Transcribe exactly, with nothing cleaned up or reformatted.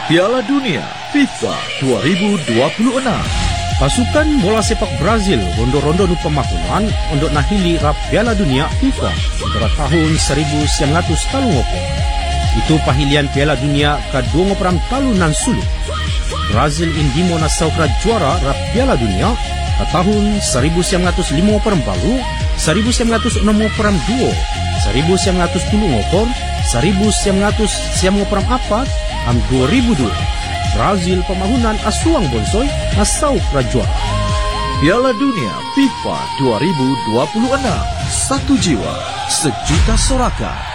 Piala Dunia FIFA dua ribu dua puluh enam. Pasukan bola sepak Brazil rondo-rondo nu pemahuman untuk nahili rap Piala Dunia FIFA antara tahun seribu sembilan ratus talu ngopo. Itu pahilian Piala Dunia kedua ngoperam talu nan sulit. Brazil indimo na saukra juara rap Piala Dunia ke tahun seribu sembilan ratus lima ngoperam balu, seribu sembilan ratus enam ngoperam dua, seribu sembilan ratus sepuluh ngopor, seribu sembilan ratus siam ngoperam apat, am dua ribu dua. Brazil pemahunan asuang bonsoi asau rajuara. Piala Dunia FIFA dua ribu dua puluh enam. Satu jiwa, sejuta sorakan.